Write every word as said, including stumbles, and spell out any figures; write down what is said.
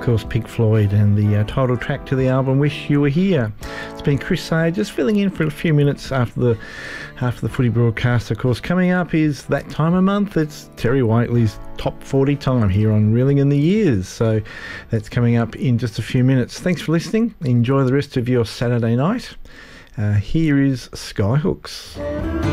course, Pink Floyd and the uh, title track to the album, Wish You Were Here. It's been Chris Say, just filling in for a few minutes after the after the footy broadcast. Of course, coming up is that time of month. It's Terry Whiteley's top forty time here on Reeling in the Years. So that's coming up in just a few minutes. Thanks for listening. Enjoy the rest of your Saturday night. Uh, here is Skyhooks.